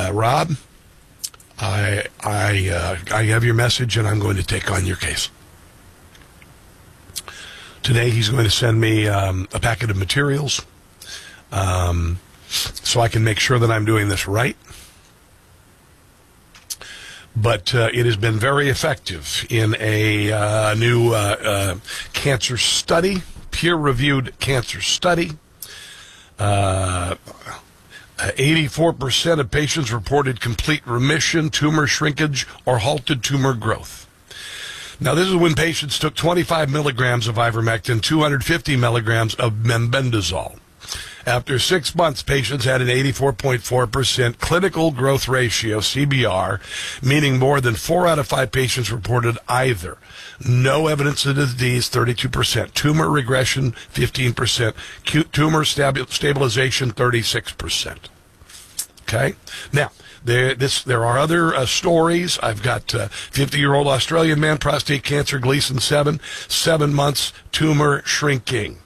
Rob, I have your message, and I'm going to take on your case. Today, he's going to send me a packet of materials so I can make sure that I'm doing this right. But it has been very effective in a new cancer study, peer-reviewed cancer study. 84% of patients reported complete remission, tumor shrinkage, or halted tumor growth. Now, this is when patients took 25 milligrams of ivermectin, 250 milligrams of mebendazole. After 6 months, patients had an 84.4% clinical growth ratio, CBR, meaning more than 4 out of 5 patients reported either. No evidence of disease, 32%. Tumor regression, 15%. Tumor stabilization, 36%. Okay? Now, there are other stories. I've got 50-year-old Australian man, prostate cancer, Gleason 7 months, tumor shrinking.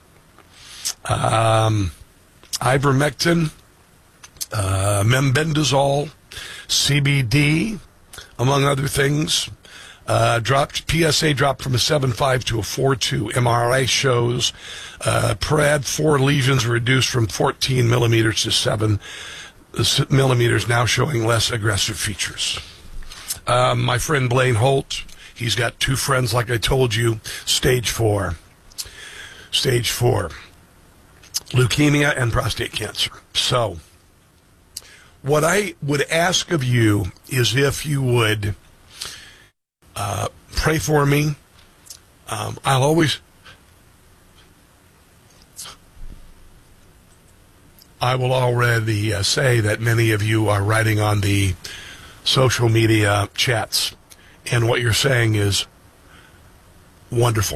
Ivermectin, mebendazole, CBD, among other things. PSA dropped from a 7.5 to a 4.2. MRI shows PRAD 4 lesions reduced from 14 millimeters to 7 millimeters, now showing less aggressive features. My friend Blaine Holt, he's got 2 friends, like I told you, stage 4. Leukemia and prostate cancer. So, what I would ask of you is if you would pray for me. I will already say that many of you are writing on the social media chats, and what you're saying is wonderful.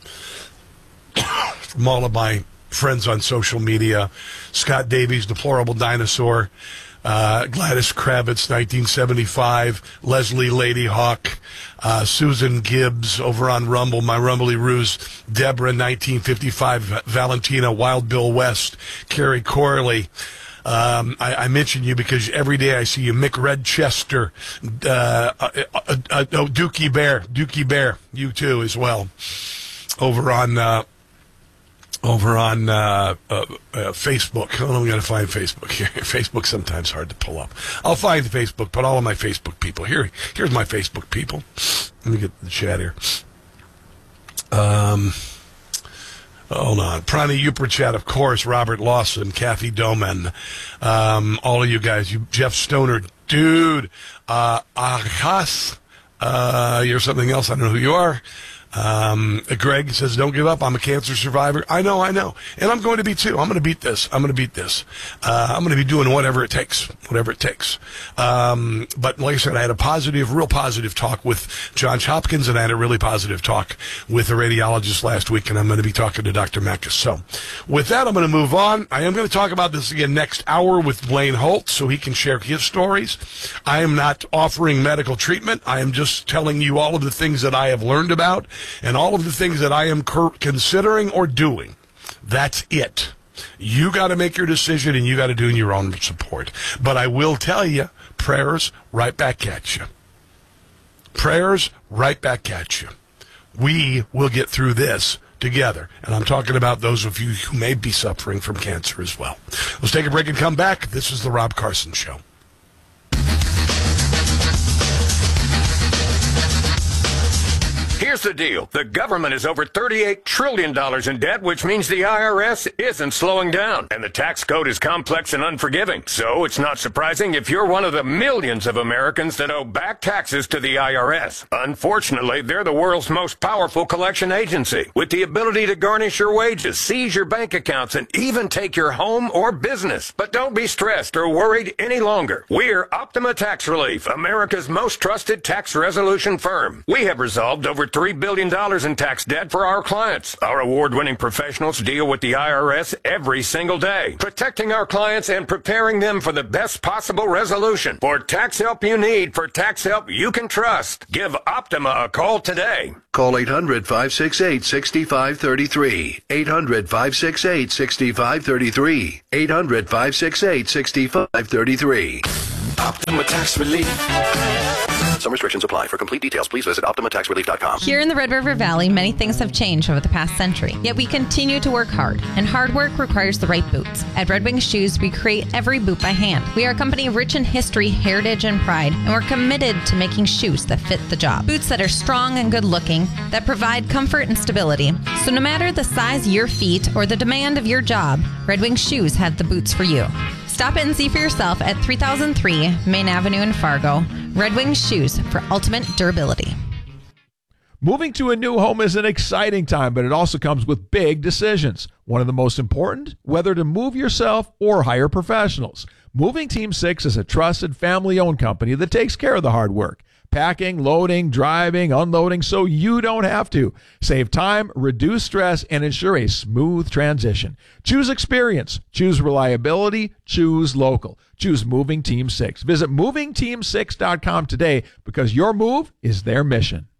From all of my friends on social media, Scott Davies, Deplorable Dinosaur, Gladys Kravitz, 1975, Leslie Lady Hawk, Susan Gibbs over on Rumble, my Rumbly Ruse, Deborah, 1955, Valentina, Wild Bill West, Carrie Corley. I mention you because every day I see you, Mick Redchester, Dookie Bear, you too as well, over on Facebook. Oh, we got to find Facebook here. Facebook's sometimes hard to pull up. I'll find Facebook, but all of my Facebook people. Here's my Facebook people. Let me get the chat here. Hold on. Prani Uper chat, of course. Robert Lawson, Kathy Doman. All of you guys. Jeff Stoner. Dude. Ahas. You're something else. I don't know who you are. Greg says, don't give up. I'm a cancer survivor. I know. And I'm going to be too. I'm going to beat this. I'm going to be doing whatever it takes. But like I said, I had a real positive talk with Johns Hopkins, and I had a really positive talk with a radiologist last week, and I'm going to be talking to Dr. Mackes. So with that, I'm going to move on. I am going to talk about this again next hour with Blaine Holt so he can share his stories. I am not offering medical treatment. I am just telling you all of the things that I have learned about and all of the things that I am considering or doing. That's it. You got to make your decision, and you got to do your own support. But I will tell you, prayers right back at you. Prayers right back at you. We will get through this together. And I'm talking about those of you who may be suffering from cancer as well. Let's take a break and come back. This is The Rob Carson Show. Here's the deal. The government is over $38 trillion in debt, which means the IRS isn't slowing down. And the tax code is complex and unforgiving. So it's not surprising if you're one of the millions of Americans that owe back taxes to the IRS. Unfortunately, they're the world's most powerful collection agency, with the ability to garnish your wages, seize your bank accounts, and even take your home or business. But don't be stressed or worried any longer. We're Optima Tax Relief, America's most trusted tax resolution firm. We have resolved over $3 billion in tax debt for our clients. Our award-winning professionals deal with the IRS every single day, protecting our clients and preparing them for the best possible resolution. For tax help you need, for tax help you can trust, give Optima a call today. Call 800-568-6533. 800-568-6533. 800-568-6533. Optima Tax Relief. Some restrictions apply. For complete details, please visit OptimaTaxRelief.com. Here in the Red River Valley, many things have changed over the past century. Yet we continue to work hard, and hard work requires the right boots. At Red Wing Shoes, we create every boot by hand. We are a company rich in history, heritage, and pride, and we're committed to making shoes that fit the job. Boots that are strong and good looking, that provide comfort and stability. So no matter the size of your feet or the demand of your job, Red Wing Shoes have the boots for you. Stop in and see for yourself at 3003 Main Avenue in Fargo. Red Wing Shoes for ultimate durability. Moving to a new home is an exciting time, but it also comes with big decisions. One of the most important, whether to move yourself or hire professionals. Moving Team 6 is a trusted family-owned company that takes care of the hard work. Packing, loading, driving, unloading, so you don't have to. Save time, reduce stress, and ensure a smooth transition. Choose experience. Choose reliability. Choose local. Choose Moving Team 6. Visit movingteam6.com today because your move is their mission.